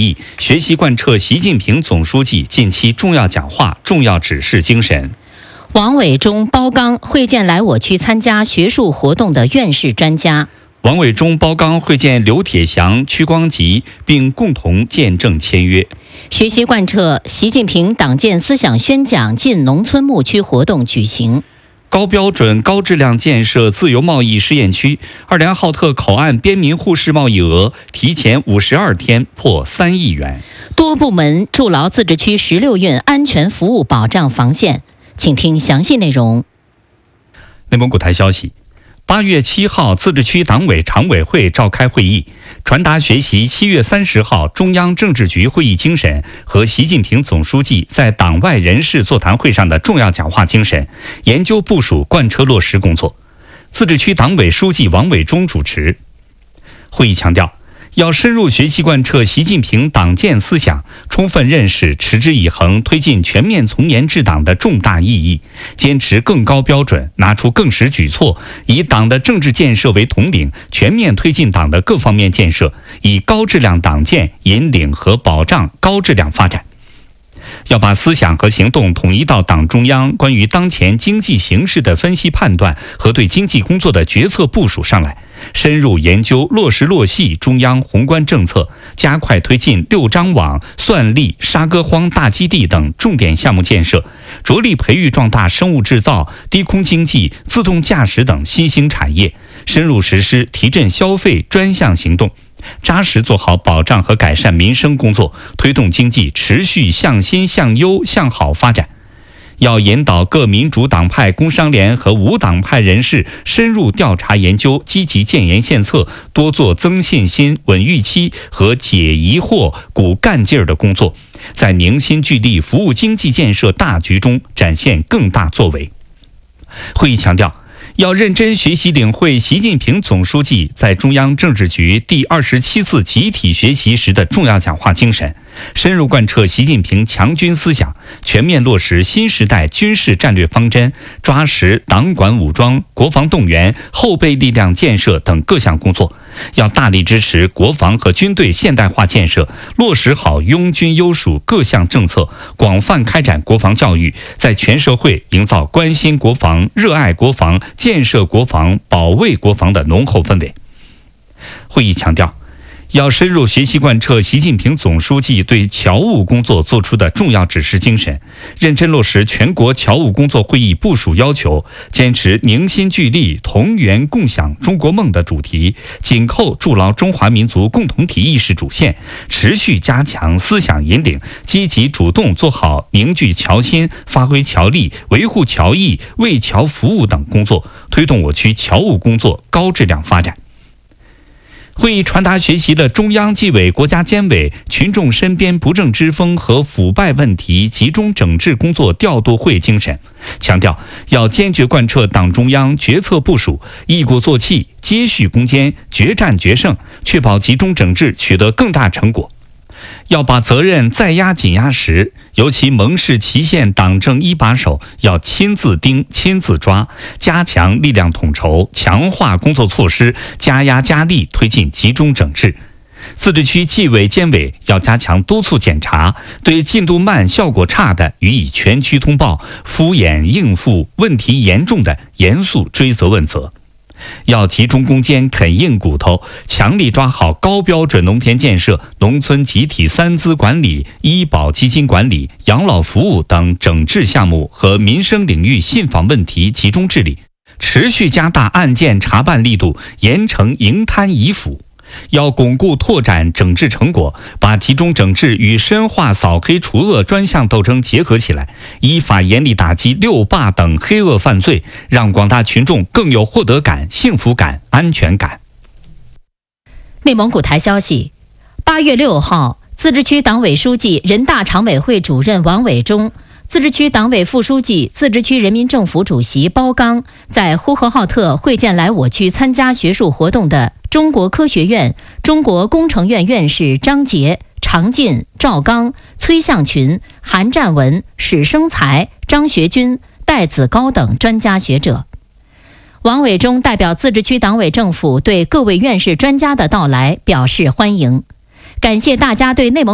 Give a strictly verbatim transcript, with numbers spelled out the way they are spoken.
议，学习贯彻习近平总书记近期重要讲话、重要指示精神。 王伟忠、包刚会见来我区参加学术活动的院士专家。 王伟忠、包刚会见刘铁祥、屈光吉，并共同见证签约。 学习贯彻习近平党建思想宣讲进农村牧区活动举行。 高标准、高质量建设自由贸易试验区，二连浩特口岸边民互市贸易额提前五十二天破三亿元。 多部门筑牢自治区十六运安全服务保障防线。请听详细内容。 内蒙古台消息，八月七号，自治区党委常委会召开会议，传达学习七月三十号中央政治局会议精神和习近平总书记在党外人士座谈会上的重要讲话精神，研究部署贯彻落实工作。自治区党委书记王伟忠主持。会议强调，要深入学习贯彻习近平党建思想，充分认识持之以恒推进全面从严治党的重大意义，坚持更高标准，拿出更实举措，以党的政治建设为统领，全面推进党的各方面建设，以高质量党建引领和保障高质量发展。要把思想和行动统一到党中央关于当前经济形势的分析判断和对经济工作的决策部署上来，深入研究落实落细中央宏观政策，加快推进六张网、算力、沙歌荒大基地等重点项目建设，着力培育壮大生物制造、低空经济、自动驾驶等新兴产业，深入实施提振消费专项行动，扎实做好保障和改善民生工作，推动经济持续向新向优向好发展。要引导各民主党派、工商联和无党派人士深入调查研究，积极建言献策，多做增信心、稳预期和解疑惑、鼓干劲儿的工作，在凝心聚力服务经济建设大局中展现更大作为。会议强调，要认真学习领会习近平总书记在中央政治局第二十七次集体学习时的重要讲话精神，深入贯彻习近平强军思想，全面落实新时代军事战略方针，抓实党管武装、国防动员、后备力量建设等各项工作。要大力支持国防和军队现代化建设，落实好拥军优属各项政策，广泛开展国防教育，在全社会营造关心国防、热爱国防、建设国防、保卫国防的浓厚氛围。会议强调，要深入学习贯彻习近平总书记对侨务工作作出的重要指示精神，认真落实全国侨务工作会议部署要求，坚持凝心聚力、同源共享中国梦的主题，紧扣筑牢中华民族共同体意识主线，持续加强思想引领，积极主动做好凝聚侨心、发挥侨力、维护侨益、为侨服务等工作，推动我区侨务工作高质量发展。会议传达学习了中央纪委国家监委群众身边不正之风和腐败问题集中整治工作调度会精神，强调要坚决贯彻党中央决策部署，一鼓作气，接续攻坚，决战决胜，确保集中整治取得更大成果。要把责任再压紧压实，尤其蒙市祁县党政一把手要亲自盯、亲自抓，加强力量统筹，强化工作措施，加压加力推进集中整治。自治区纪委监委要加强督促检查，对进度慢、效果差的予以全区通报，敷衍应付问题严重的严肃追责问责。要集中攻坚、啃硬骨头，强力抓好高标准农田建设、农村集体三资管理、医保基金管理、养老服务等整治项目和民生领域信访问题集中治理，持续加大案件查办力度，严惩营贪遗腐。要巩固拓展整治成果，把集中整治与深化扫黑除恶专项斗争结合起来，依法严厉打击六霸等黑恶犯罪，让广大群众更有获得感、幸福感、安全感。 内蒙古台消息，八月六号，自治区党委书记、人大常委会主任王伟忠，自治区党委副书记、自治区人民政府主席包刚在呼和浩特会见来我区参加学术活动的中国科学院、中国工程院院士张杰、常进、赵刚、崔向群、韩占文、史生才、张学军、戴子高等专家学者。王伟忠代表自治区党委政府对各位院士专家的到来表示欢迎，感谢大家对内蒙